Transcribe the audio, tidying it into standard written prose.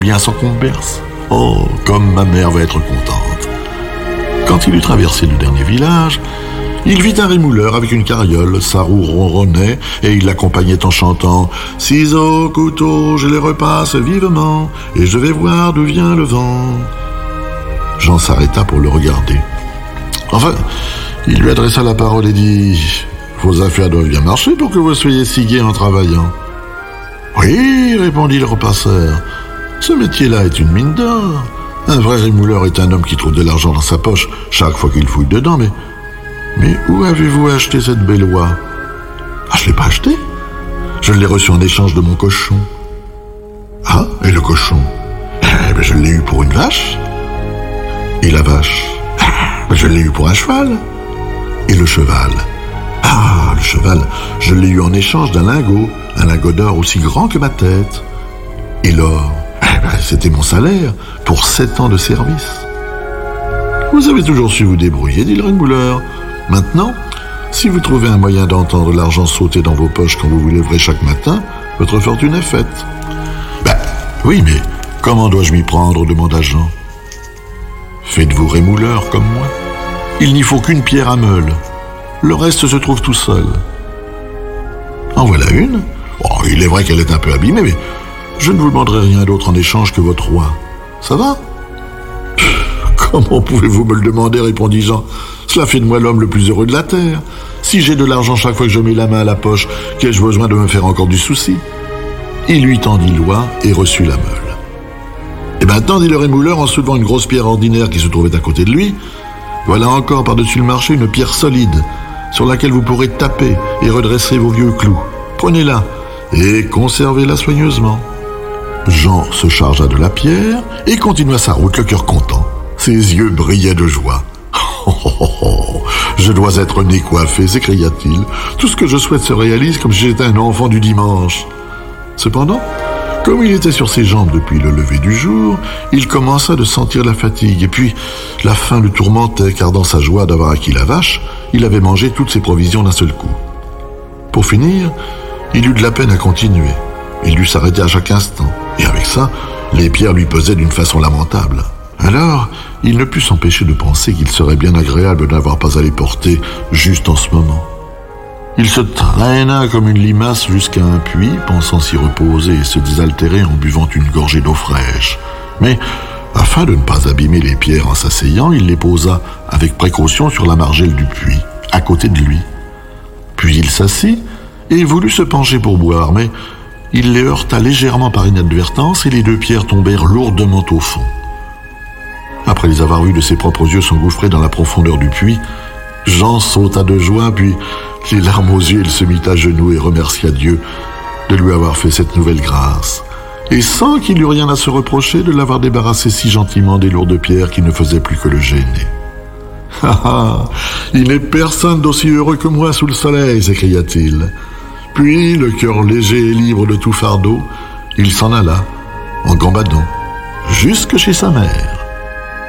bien sans qu'on me berce. Oh, comme ma mère va être contente. Quand il eut traversé le dernier village, il vit un rémouleur avec une carriole, sa roue ronronnait et il l'accompagnait en chantant « Ciseaux, couteau, je les repasse vivement et je vais voir d'où vient le vent. » Jean s'arrêta pour le regarder. Enfin, il lui adressa la parole et dit « Vos affaires doivent bien marcher pour que vous soyez si gai en travaillant. »« Oui, répondit le repasseur, ce métier-là est une mine d'or. Un vrai rémouleur est un homme qui trouve de l'argent dans sa poche chaque fois qu'il fouille dedans, mais où avez-vous acheté cette belle oie? »« Ah, je ne l'ai pas achetée. Je l'ai reçue en échange de mon cochon. »« Ah, et le cochon? Eh bien, je l'ai eu pour une vache. Et la vache? Je l'ai eu pour un cheval. Et le cheval? Ah, le cheval, je l'ai eu en échange d'un lingot d'or aussi grand que ma tête. Et l'or, c'était mon salaire pour 7 ans de service. » « Vous avez toujours su vous débrouiller, dit le rémouleur. Maintenant, si vous trouvez un moyen d'entendre l'argent sauter dans vos poches quand vous vous lèverez chaque matin, votre fortune est faite. »« Oui, mais comment dois-je m'y prendre ?» demanda Jean. « Faites-vous rémouleur comme moi. Il n'y faut qu'une pierre à meule. Le reste se trouve tout seul. »« En voilà une. Oh, il est vrai qu'elle est un peu abîmée, mais je ne vous demanderai rien d'autre en échange que votre oie. Ça va ? » ?»« Comment pouvez-vous me le demander ?» répondit Jean. « Cela fait de moi l'homme le plus heureux de la terre. Si j'ai de l'argent chaque fois que je mets la main à la poche, qu'ai-je besoin de me faire encore du souci ?» Il lui tendit l'oie et reçut la meule. « Et maintenant, dit le rémouleur en soulevant une grosse pierre ordinaire qui se trouvait à côté de lui, voilà encore par-dessus le marché une pierre solide sur laquelle vous pourrez taper et redresser vos vieux clous. Prenez-la et conservez-la soigneusement. » Jean se chargea de la pierre et continua sa route, le cœur content. Ses yeux brillaient de joie. « Oh, je dois être né coiffé, s'écria-t-il. Tout ce que je souhaite se réalise comme si j'étais un enfant du dimanche. » Cependant, comme il était sur ses jambes depuis le lever du jour, il commença de sentir la fatigue, et puis la faim le tourmentait, car dans sa joie d'avoir acquis la vache, il avait mangé toutes ses provisions d'un seul coup. Pour finir, il eut de la peine à continuer. Il dut s'arrêter à chaque instant, et avec ça, les pierres lui pesaient d'une façon lamentable. Alors, il ne put s'empêcher de penser qu'il serait bien agréable de n'avoir pas à les porter juste en ce moment. Il se traîna comme une limace jusqu'à un puits, pensant s'y reposer et se désaltérer en buvant une gorgée d'eau fraîche. Mais, afin de ne pas abîmer les pierres en s'asseyant, il les posa avec précaution sur la margelle du puits, à côté de lui. Puis il s'assit et voulut se pencher pour boire, mais il les heurta légèrement par inadvertance et les 2 pierres tombèrent lourdement au fond. Après les avoir vus de ses propres yeux s'engouffrer dans la profondeur du puits, Jean sauta de joie, puis, les larmes aux yeux, il se mit à genoux et remercia Dieu de lui avoir fait cette nouvelle grâce, et sans qu'il eût rien à se reprocher de l'avoir débarrassé si gentiment des lourdes pierres qui ne faisaient plus que le gêner. « Ah ah, il n'est personne d'aussi heureux que moi sous le soleil !» s'écria-t-il. Puis, le cœur léger et libre de tout fardeau, il s'en alla, en gambadant, jusque chez sa mère.